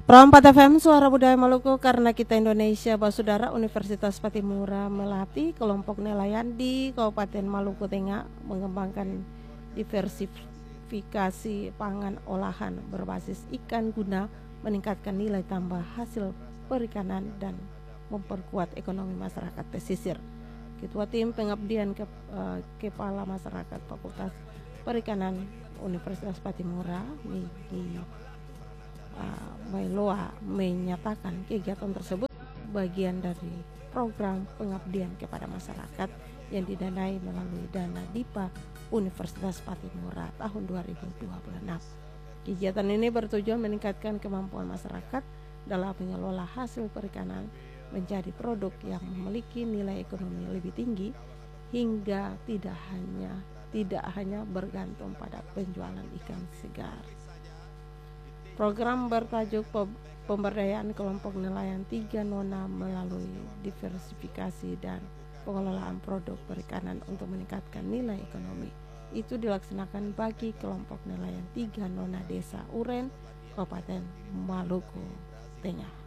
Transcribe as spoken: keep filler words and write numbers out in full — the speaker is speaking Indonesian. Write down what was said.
Prompat F M, Suara Budaya Maluku, karena kita Indonesia. Basudara, Universitas Patimura melatih kelompok nelayan di Kabupaten Maluku Tengah mengembangkan diversifikasi pangan olahan berbasis ikan guna meningkatkan nilai tambah hasil perikanan dan memperkuat ekonomi masyarakat pesisir. Ketua Tim Pengabdian ke, uh, Kepala Masyarakat Fakultas Perikanan Universitas Patimura, Niki uh, Bailoa, menyatakan kegiatan tersebut bagian dari program pengabdian kepada masyarakat yang didanai melalui dana D I P A Universitas Patimura tahun dua ribu dua puluh enam. Kegiatan ini bertujuan meningkatkan kemampuan masyarakat dalam mengelola hasil perikanan menjadi produk yang memiliki nilai ekonomi lebih tinggi hingga tidak hanya tidak hanya bergantung pada penjualan ikan segar. Program bertajuk Pemberdayaan Kelompok Nelayan Tiga Nona melalui diversifikasi dan pengelolaan produk perikanan untuk meningkatkan nilai ekonomi itu dilaksanakan bagi kelompok nelayan Tiga Nona Desa Uren, Kabupaten Maluku Tengah.